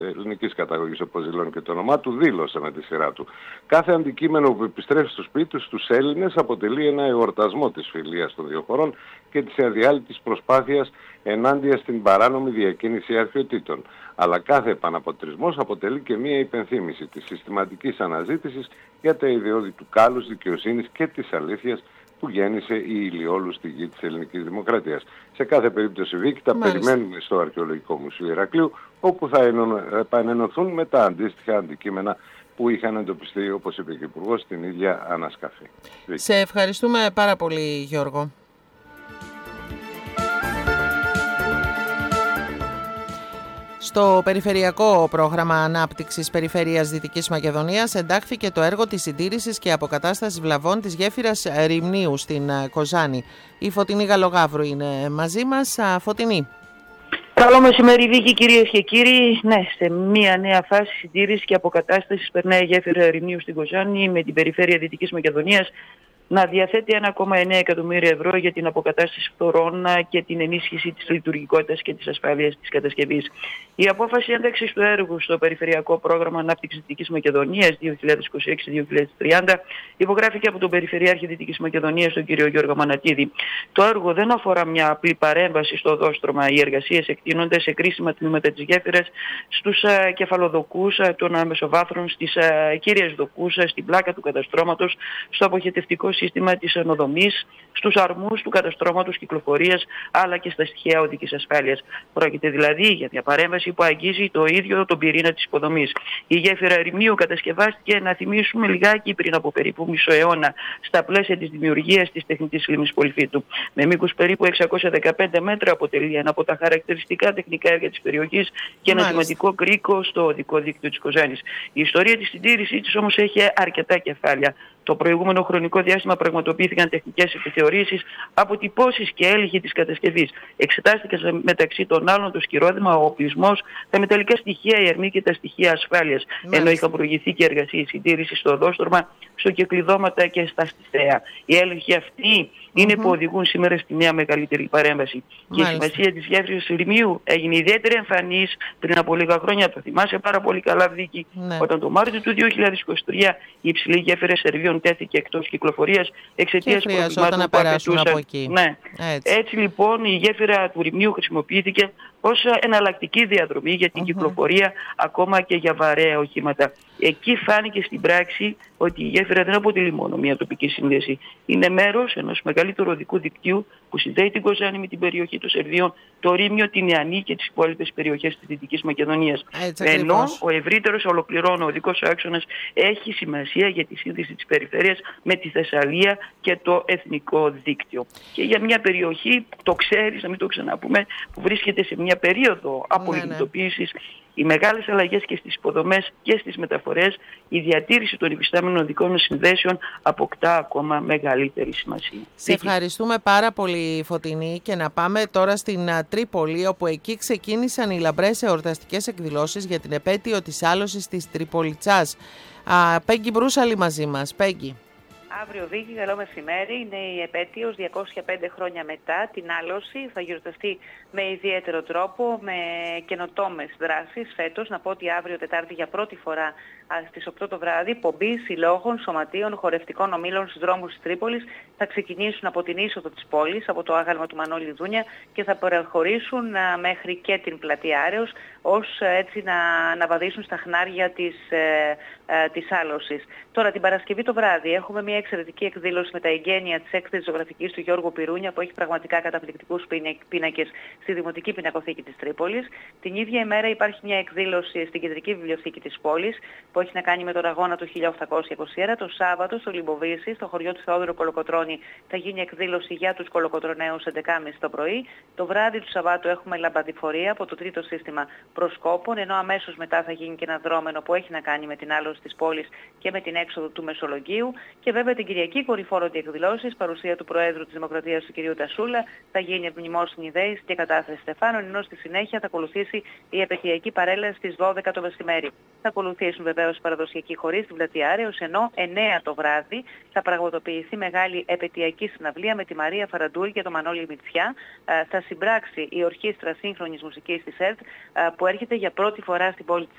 ελληνικής καταγωγής, όπως δηλώνει και το όνομά του, δήλωσε με τη σειρά του. Κάθε αντικείμενο που επιστρέφει στο σπίτι στους Έλληνες αποτελεί ένα εορτασμό της φιλίας των δύο χωρών και της αδιάλειτης προσπάθειας ενάντια στην παράνομη διακίνηση αρχαιοτήτων. Αλλά κάθε επαναποτρισμός αποτελεί και μία υπενθύμηση της συστηματικής αναζήτησης για τα ιδεώδη του κάλους, δικαιοσύνης και της αλήθειας που γέννησε η Ηλιόλου στη γη της ελληνικής δημοκρατίας. Σε κάθε περίπτωση, Βίκη, τα περιμένουμε στο Αρχαιολογικό Μουσείο Ηρακλείου, όπου θα επανενωθούν με τα αντίστοιχα αντικείμενα που είχαν εντοπιστεί, όπως είπε και ο Υπουργός, στην ίδια ανασκαφή. Σε ευχαριστούμε πάρα πολύ, Γιώργο. Στο Περιφερειακό Πρόγραμμα Ανάπτυξης Περιφέρειας Δυτικής Μακεδονίας εντάχθηκε το έργο της συντήρησης και αποκατάστασης βλαβών της γέφυρας Ρημνίου στην Κοζάνη. Η Φωτεινή Γαλογαύρου είναι μαζί μας. Φωτεινή. Καλό μεσημέρι, Βίκη, κυρίες και κύριοι. Ναι, σε μια νέα φάση συντήρησης και αποκατάστασης περνάει η γέφυρα Ρημνίου στην Κοζάνη, με την Περιφέρεια Δυτικής Μακεδονίας να διαθέτει 1,9 εκατομμύρια ευρώ για την αποκατάσταση φθορών και την ενίσχυση της λειτουργικότητας και της ασφάλειας της κατασκευής. Η απόφαση ένταξης του έργου στο Περιφερειακό Πρόγραμμα Ανάπτυξης Δυτικής Μακεδονίας 2026-2030 υπογράφηκε από τον Περιφερειάρχη Δυτικής Μακεδονίας, τον κύριο Γιώργο Μανατίδη. Το έργο δεν αφορά μια απλή παρέμβαση στο οδόστρωμα. Οι εργασίες εκτείνονται σε κρίσιμα τμήματα της γέφυρας, στους κεφαλοδοκούς των μεσοβάθρων, στις κύριες δοκούς, στην πλάκα του καταστρώματος, στο αποχετευτικό σύστημα της ονοδομής, στους αρμούς του καταστρώματος κυκλοφορίας, αλλά και στα στοιχεία οδικής ασφάλειας. Πρόκειται δηλαδή για μια παρέμβαση που αγγίζει το ίδιο τον πυρήνα της υποδομής. Η γέφυρα Ρημνίου κατασκευάστηκε, να θυμίσουμε, λιγάκι πριν από περίπου μισό αιώνα, στα πλαίσια της δημιουργίας της τεχνητής λίμνης Πολυφίτου. Με μήκος περίπου 615 μέτρα, αποτελεί ένα από τα χαρακτηριστικά τεχνικά έργα της περιοχής και ένα σημαντικό κρίκο στο οδικό δίκτυο της Κοζάνης. Η ιστορία της συντήρησης της όμως έχει αρκετά κεφάλαια. Το προηγούμενο χρονικό διάστημα πραγματοποιήθηκαν τεχνικές επιθεωρήσεις, αποτυπώσεις και έλεγχοι της κατασκευής. Εξετάστηκε μεταξύ των άλλων το σκυρόδημα, ο οπλισμός, τα μεταλλικά στοιχεία, η αρμή και τα στοιχεία ασφάλειας. Ενώ είχαν προηγηθεί και εργασίες συντήρησης στο οδόστρωμα, στο κεκλειδώματα και στα στιθέα. Οι έλεγχοι αυτοί είναι που οδηγούν σήμερα στη νέα μεγαλύτερη παρέμβαση. Και η σημασία της γέφυρας Ρημνίου έγινε ιδιαίτερα εμφανής πριν από λίγα χρόνια. Το θυμάσαι πάρα πολύ καλά, Βίκη, όταν το Μάρτιο του 2023 η υψηλή γέφυρα Σερβίων τέθηκε εκτός κυκλοφορίας εξαιτίας προβλημάτων που απαιτούσαν. Ναι. Έτσι λοιπόν η γέφυρα του Ρημνίου χρησιμοποιήθηκε ως εναλλακτική διαδρομή για την κυκλοφορία, ακόμα και για βαρέα οχήματα. Εκεί φάνηκε στην πράξη ότι η γέφυρα δεν αποτελεί μόνο μια τοπική σύνδεση. Είναι μέρος ενός μεγαλύτερου οδικού δικτύου που συνδέει την Κοζάνη με την περιοχή των Σερβίων, το Ρήμιο, την Ιαννή και τις υπόλοιπες περιοχές της Δυτικής Μακεδονίας. Ενώ ο ευρύτερος ολοκληρώνω οδικός άξονας έχει σημασία για τη σύνδεση της περιφέρειας με τη Θεσσαλία και το εθνικό δίκτυο. Και για μια περιοχή, το ξέρεις, να μην το ξαναπούμε, που βρίσκεται σε μια περίοδο απολιγνητοποίησης, οι μεγάλες αλλαγές και στις υποδομές και στις μεταφορές, η διατήρηση των υφιστάμενων οδικών συνδέσεων αποκτά ακόμα μεγαλύτερη σημασία. Σε ευχαριστούμε πάρα πολύ, Φωτεινή, και να πάμε τώρα στην Τρίπολη, όπου εκεί ξεκίνησαν οι λαμπρές εορταστικές εκδηλώσεις για την επέτειο της άλωσης της Τριπολιτσάς. Πέγγι Μπρούσαλη μαζί μας. Πέγγι. Αύριο, Βίκη, καλό μεσημέρι. Είναι η επέτειος 205 χρόνια μετά την άλωση. Θα γιορταστεί με ιδιαίτερο τρόπο, με καινοτόμες δράσεις φέτος. Να πω ότι αύριο Τετάρτη για πρώτη φορά στις 8 το βράδυ πομπή συλλόγων, σωματείων, χορευτικών ομίλων στους δρόμους της Τρίπολης θα ξεκινήσουν από την είσοδο της πόλης, από το άγαλμα του Μανώλη Δούνια, και θα προχωρήσουν μέχρι και την πλατεία Άρεως, ως έτσι να βαδίσουν στα χνάρια της άλωσης. Τώρα την Παρασκευή το βράδυ έχουμε μια εξαιρετική εκδήλωση με τα εγγένεια της έκθεσης ζωγραφικής του Γιώργου Πυρούνια, που έχει πραγματικά καταπληκτικούς πίνακες στη Δημοτική Πινακοθήκη της Τρίπολης. Την ίδια ημέρα υπάρχει μια εκδήλωση στην Κεντρική Βιβλιοθήκη της πόλης που έχει να κάνει με τον αγώνα του 1821. Το Σάββατο στο Λιμποβίση, στο χωριό του Θεόδωρου Κολοκοτρώνη, θα γίνει εκδήλωση για τους Κολοκοτρωναίους 11.30 το πρωί. Το βράδυ του Σαββάτου έχουμε λαμπαδιφορία από το τρίτο σύστημα προσκόπων, ενώ αμέσως μετά θα γίνει και ένα δρόμενο που έχει να κάνει με την άλωση της πόλης και με την έξοδο του Μεσολογγίου. Και βέβαια την Κυριακή κορυφόρονται οι εκδηλώσεις, παρουσία του Προέδρου της Δημοκρατίας του κ. Τασούλα, θα γίνει μνημόσυνη ιδέης και κατάθεση στεφάνων, ενώ στη συνέχεια θα ακολουθήσει η επαιτειακή παρέλαση στις 12 το μεσημέρι. Θα ακολουθήσουν βεβαίως παραδοσιακοί χοροί στην πλατεία Άρεως, ενώ 9 το βράδυ θα πραγματοποιηθεί μεγάλη επαιτειακή συναυλία με τη Μαρία Φαραντούρη και τον Μανώλη Μητσιά. Θα συμπράξει η Ορχήστρα Σύγχρονης Μουσικής της ΕΡΤ, που έρχεται για πρώτη φορά στην πόλη της